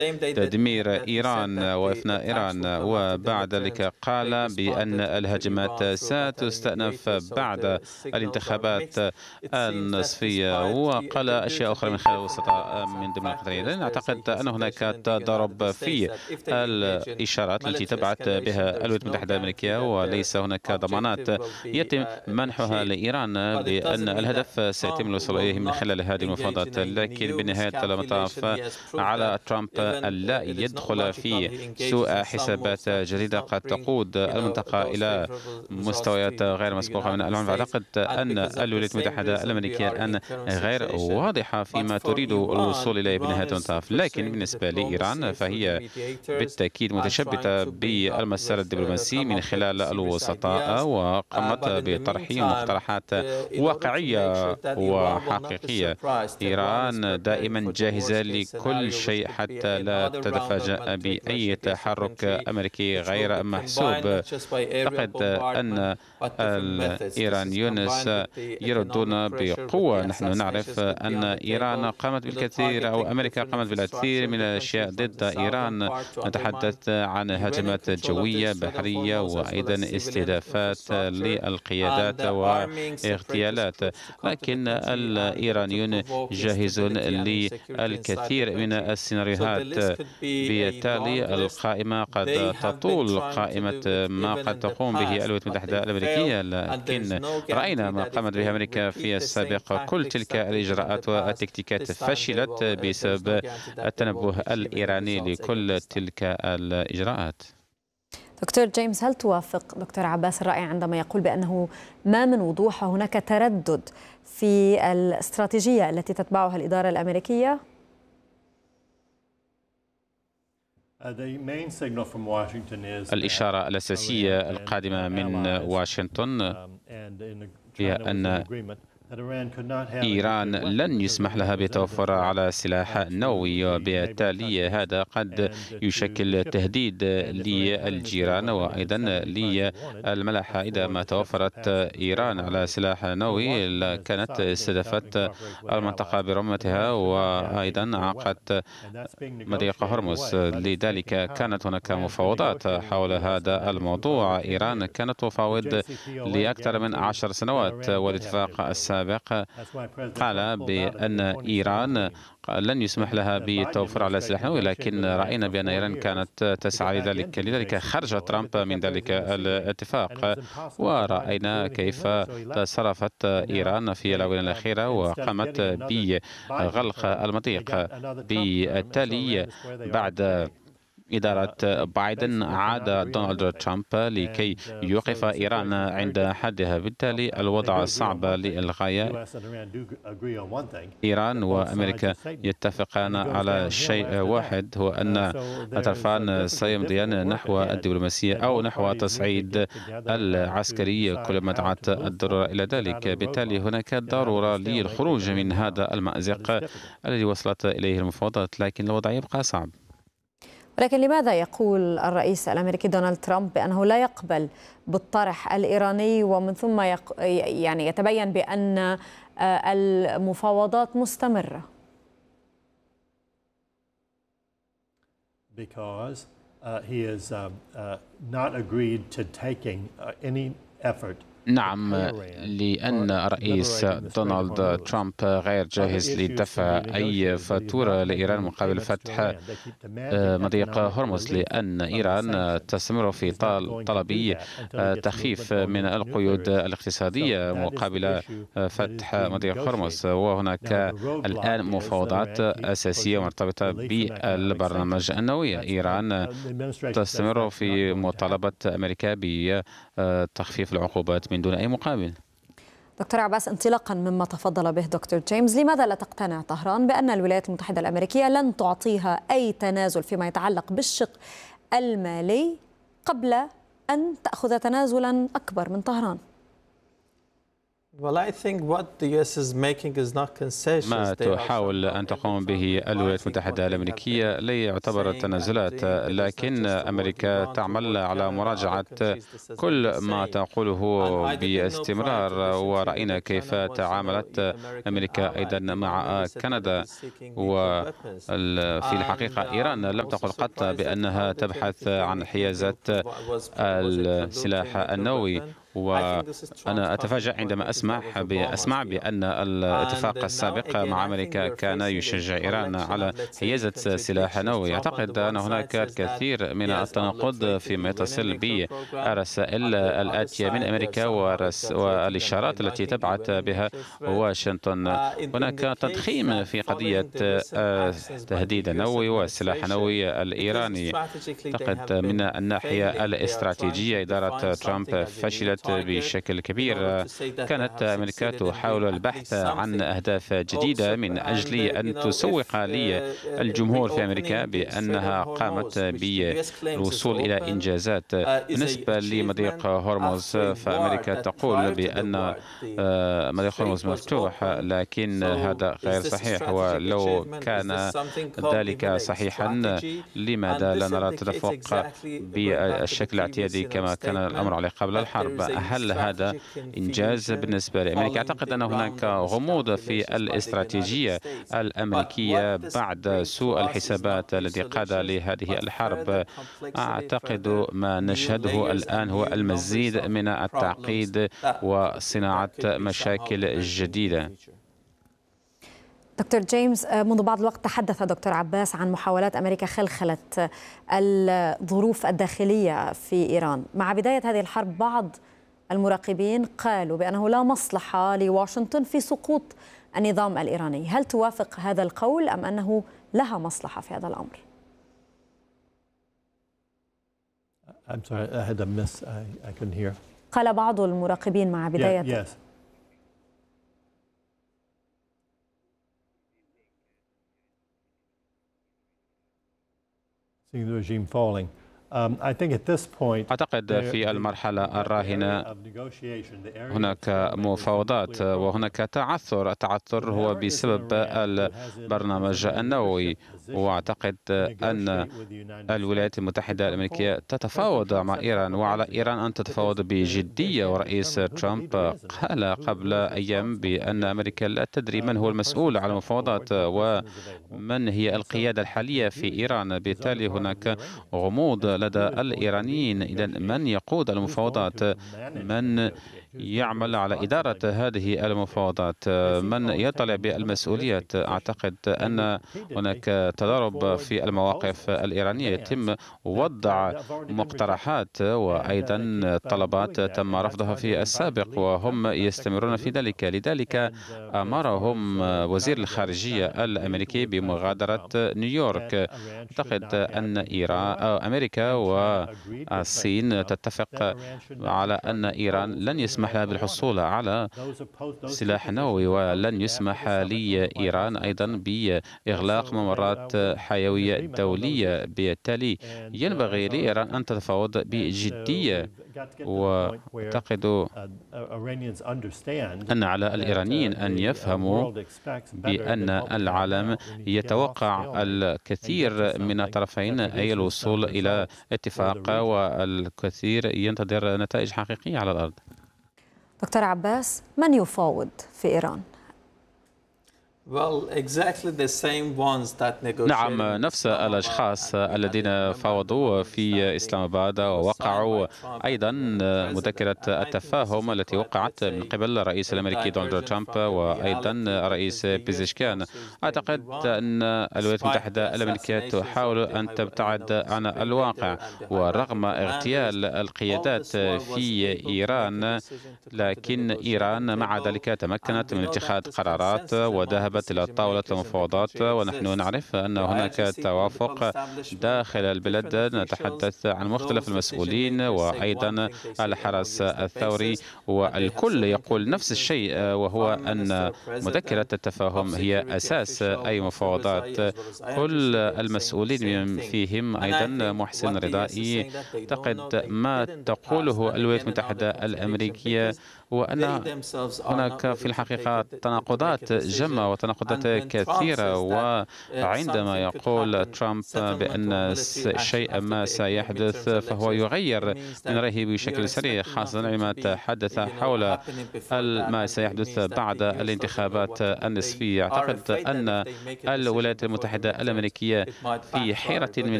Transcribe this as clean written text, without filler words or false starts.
تدمير إيران وإفناء إيران، وبعد ذلك قال بأن الهجمات ستستأنف بعد الانتخابات النصفية، وقال أشياء أخرى من خلال الوسطاء من ضمن القطريين. لن أعتقد أن هناك تضارب في الإشارات التي تبعث بها الولايات المتحدة الأمريكية، وليس هناك ضمانات يتم منحها لإيران بأن الهدف سيتم الوصول إليه من خلال هذه المفاوضات. لكن بنهاية المطاف على ترامب ألا يدخل في سوء حسابات جديدة قد تقود المنطقة إلى مستويات غير مسبوقة من العنف. أعتقد أن الولايات المتحدة الأمريكية الآن غير واضحة فيما تريد الوصول إليه بنهاية المطاف، لكن بالنسبة لإيران فهي بالتأكيد متشبثة بالمسار الدبلوماسي من خلال الوسطاء، وقامت بطرح مقترحات واقعية وحقيقية. إيران دائما جاهزة لكل شيء حتى لا تتفاجأ بأي تحرك أمريكي غير محسوب. أعتقد أن الإيرانيون يردون بقوة. نحن نعرف أن إيران قامت بالكثير، أو أمريكا قامت بالكثير من الأشياء ضد إيران. نتحدث عن هجمات جوية بحرية وأيضا استهدافات للقيادات واغتيالات، لكن الإيرانيون جاهزون للكثير من السيناريوهات. بالتالي القائمة قد تطول قائمة ما قد تقوم به الولايات المتحدة الأمريكية، لكن رأينا ما قامت به أمريكا في السابق. كل تلك الإجراءات والتكتيكات فشلت بسبب التنبه الإيراني لكل تلك الإجراءات. دكتور جيمس، هل توافق دكتور عباس الرائع عندما يقول بأنه ما من وضوح هناك تردد في الاستراتيجية التي تتبعها الإدارة الأمريكية؟ الإشارة الأساسية القادمة من واشنطن هي أن إيران لن يسمح لها بالتوفر على سلاح نووي، وبالتالي هذا قد يشكل تهديد للجيران وأيضا للملاحة. إذا ما توفرت إيران على سلاح نووي كانت استهدفت المنطقة برمتها وأيضا عاقت مضيق هرمز. لذلك كانت هناك مفاوضات حول هذا الموضوع. إيران كانت تفاوض لأكثر من 10 سنوات، والاتفاق السابق قال بأن إيران لن يسمح لها بالتوفر على سلاح نووي، لكن رأينا بأن إيران كانت تسعى لذلك. لذلك خرج ترامب من ذلك الاتفاق، ورأينا كيف تصرفت إيران في الآونة الأخيرة وقامت بغلق المضيق. بالتالي بعد إدارة بايدن عاد دونالد ترامب لكي يوقف إيران عند حدها. بالتالي الوضع صعب للغاية. إيران وأمريكا يتفقان على شيء واحد، هو أن الطرفان سيمضيان نحو الدبلوماسية أو نحو تصعيد العسكري كلما دعت الضرورة إلى ذلك. بالتالي هناك ضرورة للخروج من هذا المأزق الذي وصلت إليه المفاوضات، لكن الوضع يبقى صعب. ولكن لماذا يقول الرئيس الأمريكي دونالد ترامب بأنه لا يقبل بالطرح الإيراني، ومن ثم يعني يتبين بأن المفاوضات مستمرة؟ Because he has not agreed to taking any effort. نعم، لأن الرئيس دونالد ترامب غير جاهز لدفع أي فاتورة لإيران مقابل فتح مضيق هرمز، لأن إيران تستمر في طلب تخفيف من القيود الاقتصادية مقابل فتح مضيق هرمز. وهناك الآن مفاوضات أساسية مرتبطة بالبرنامج النووي. إيران تستمر في مطالبة أمريكا بتخفيف العقوبات من دون أي مقابل. دكتور عباس، انطلاقا مما تفضل به دكتور جيمس، لماذا لا تقتنع طهران بأن الولايات المتحدة الأمريكية لن تعطيها أي تنازل فيما يتعلق بالشق المالي قبل أن تأخذ تنازلا أكبر من طهران؟ ما تحاول أن تقوم به الولايات المتحدة الأمريكية لا يعتبر تنازلات، لكن أمريكا تعمل على مراجعة كل ما تقوله باستمرار، ورأينا كيف تعاملت أمريكا أيضا مع كندا. وفي الحقيقة إيران لم تقل قط بأنها تبحث عن حيازة السلاح النووي، وأنا أتفاجأ عندما أسمع بأن الاتفاق السابق مع أمريكا كان يشجع إيران على حيازة سلاح نووي. أعتقد أن هناك الكثير من التناقض فيما يتصل بالرسائل الآتية من أمريكا والإشارات التي تبعث بها واشنطن. هناك تضخيم في قضية التهديد النووي والسلاح النووي الإيراني. أعتقد من الناحية الاستراتيجية إدارة ترامب فشلت بشكل كبير. كانت أمريكا تحاول البحث عن أهداف جديدة من أجل أن تسوق للجمهور في أمريكا بأنها قامت بالوصول إلى إنجازات. بالنسبة لمضيق هرمز فأمريكا تقول بأن مضيق هرمز مفتوح، لكن هذا غير صحيح. ولو كان ذلك صحيحا لماذا لا نرى التدفق بالشكل الاعتيادي كما كان الأمر عليه قبل الحرب؟ هل هذا إنجاز بالنسبة لأمريكا؟ أعتقد أن هناك غموض في الاستراتيجية الأمريكية بعد سوء الحسابات الذي قاد لهذه الحرب. أعتقد ما نشهده الآن هو المزيد من التعقيد وصناعة مشاكل جديدة. دكتور جيمس، منذ بعض الوقت تحدث دكتور عباس عن محاولات أمريكا خلخلة الظروف الداخلية في إيران. مع بداية هذه الحرب بعض المراقبين قالوا بأنه لا مصلحة لواشنطن في سقوط النظام الإيراني. هل توافق هذا القول أم أنه لها مصلحة في هذا الأمر؟ I'm sorry, I had a miss. I couldn't hear. قال بعض المراقبين مع بداية seeing the regime falling. I think at this point أعتقد في المرحلة الراهنة هناك مفاوضات وهناك تعثر. التعثر هو بسبب البرنامج النووي، وأعتقد أن الولايات المتحدة الأمريكية تتفاوض مع إيران، وعلى إيران أن تتفاوض بجدية. ورئيس ترامب قال قبل أيام بأن أمريكا لا تدري من هو المسؤول على المفاوضات ومن هي القيادة الحالية في إيران. بالتالي هناك غموض لدى الإيرانيين. إذن من يقود المفاوضات؟ من يعمل على إدارة هذه المفاوضات؟ من يطلع بالمسؤوليات؟ أعتقد أن هناك تضارب في المواقف الإيرانية. يتم وضع مقترحات وأيضا طلبات تم رفضها في السابق وهم يستمرون في ذلك. لذلك أمرهم وزير الخارجية الأمريكي بمغادرة نيويورك. أعتقد أن أمريكا والصين تتفق على أن إيران لن يسمح لها بالحصول على سلاح نووي، ولن يسمح لإيران أيضا بإغلاق ممرات حيوية دولية. بالتالي ينبغي لإيران أن تتفاوض بجدية. وأعتقد أن على الإيرانيين أن يفهموا بأن العالم يتوقع الكثير من الطرفين أي الوصول إلى اتفاق، والكثير ينتظر نتائج حقيقية على الأرض. دكتور عباس، من يفاوض في إيران؟ نعم، نفس الأشخاص الذين فاوضوا في إسلام آباد ووقعوا أيضا مذكرة التفاهم التي وقعت من قبل الرئيس الأمريكي دونالد ترامب وأيضا الرئيس بيزشكان. أعتقد أن الولايات المتحدة الأمريكية تحاول أن تبتعد عن الواقع، ورغم اغتيال القيادات في إيران، لكن إيران مع ذلك تمكنت من اتخاذ قرارات وذهبت ذهبت إلى طاولة المفاوضات، ونحن نعرف أن هناك توافق داخل البلاد. نتحدث عن مختلف المسؤولين وأيضا الحرس الثوري، والكل يقول نفس الشيء، وهو أن مذكرة التفاهم هي أساس أي مفاوضات. كل المسؤولين فيهم أيضا محسن رضائي أعتقد ما تقوله الولايات المتحدة الأمريكية، وأن هناك في الحقيقة تناقضات جمة وتناقضات كثيرة. وعندما يقول ترامب بأن شيئا ما سيحدث فهو يغير من رأيه بشكل سريع، خاصة عندما تحدث حول ما سيحدث بعد الانتخابات النصفية. أعتقد أن الولايات المتحدة الأمريكية في حيرة من